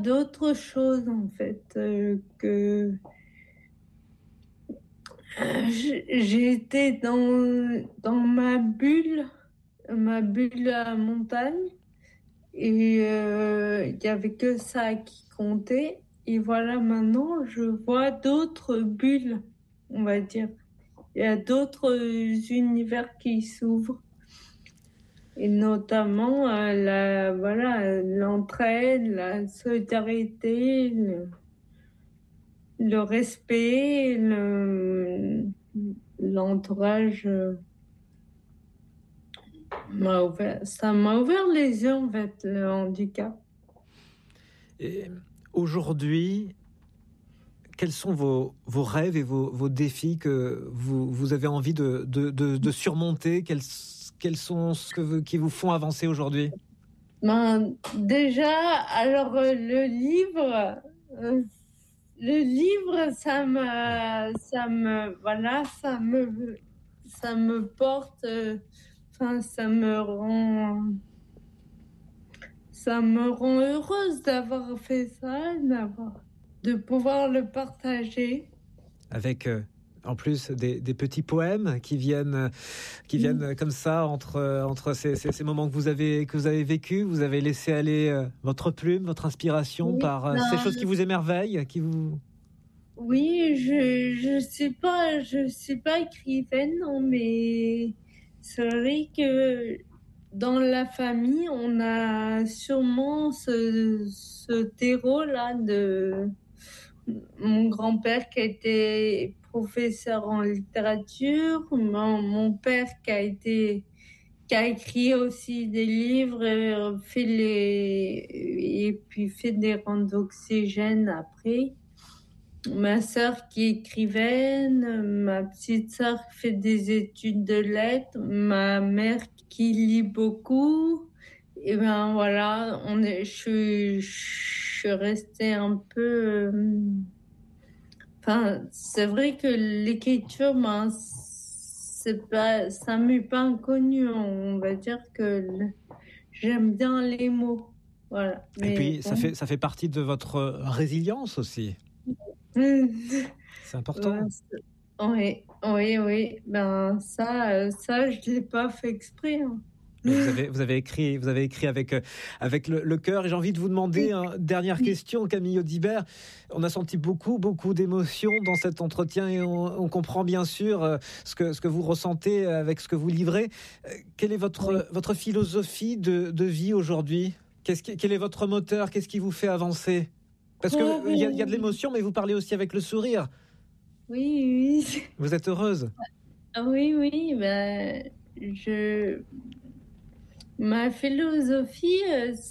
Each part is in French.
d'autres choses en fait que j'étais dans ma bulle à montagne et il y avait que ça qui comptait. Et voilà, maintenant je vois d'autres bulles, on va dire. Il y a d'autres univers qui s'ouvrent. Et notamment l'entraide, la solidarité, le respect, l'entourage. Ça m'a ouvert les yeux, en fait, le handicap. Et aujourd'hui, quels sont vos rêves et vos défis que vous avez envie de surmonter? Quels sont ceux qui vous font avancer aujourd'hui? Déjà, alors le livre, ça me porte, ça me rend heureuse d'avoir fait ça, de pouvoir le partager. Avec en plus des petits poèmes qui viennent comme ça entre ces moments que vous avez vécu. Vous avez laissé aller votre plume, votre inspiration par ces choses qui vous émerveillent, qui vous... Oui, je suis pas écrivaine, non, mais c'est vrai que dans la famille, on a sûrement ce terreau-là de mon grand-père qui a été professeur en littérature, mon père qui a écrit aussi des livres, et puis fait des rangs d'oxygène après. Ma sœur qui est écrivaine, ma petite sœur qui fait des études de lettres, ma mère qui lit beaucoup. Et ben voilà, je suis restée un peu. C'est vrai que l'écriture, ça m'est pas inconnu. On va dire que j'aime bien les mots. Voilà. Et puis, ça fait partie de votre résilience aussi. C'est important. Oui. Ben ça, je l'ai pas fait exprès. Hein. Mais vous avez écrit avec le cœur. Et j'ai envie de vous demander une dernière question, Camille Audibert. On a senti beaucoup d'émotions dans cet entretien et on comprend bien sûr ce que vous ressentez avec ce que vous livrez. Quelle est votre philosophie de vie aujourd'hui ? Quel est votre moteur ? Qu'est-ce qui vous fait avancer ? Parce qu'il y a de l'émotion, mais vous parlez aussi avec le sourire. Oui. Vous êtes heureuse ? Oui. Ma philosophie,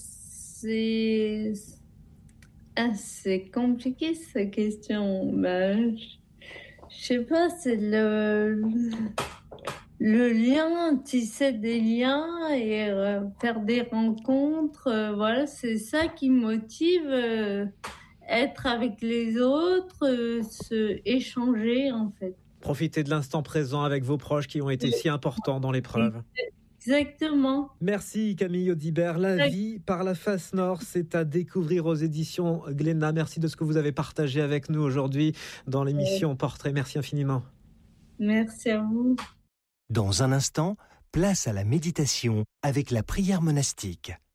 c'est compliqué cette question. Je sais pas, c'est le lien, tisser des liens et faire des rencontres. Voilà, c'est ça qui motive. Être avec les autres, échanger en fait. Profiter de l'instant présent avec vos proches qui ont été si importants dans l'épreuve. Exactement. Merci Camille Audibert. La vie par la face nord, c'est à découvrir aux éditions Glénat. Merci de ce que vous avez partagé avec nous aujourd'hui dans l'émission Portrait. Merci infiniment. Merci à vous. Dans un instant, place à la méditation avec la prière monastique.